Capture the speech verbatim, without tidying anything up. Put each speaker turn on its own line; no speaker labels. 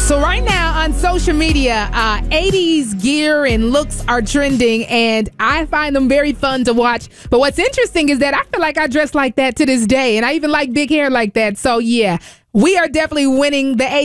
So right now on social media, uh, eighties gear and looks are trending, and I find them very fun to watch. But what's interesting is that I feel like I dress like that to this day, and I even like big hair like that. So yeah, we are definitely winning the eighties.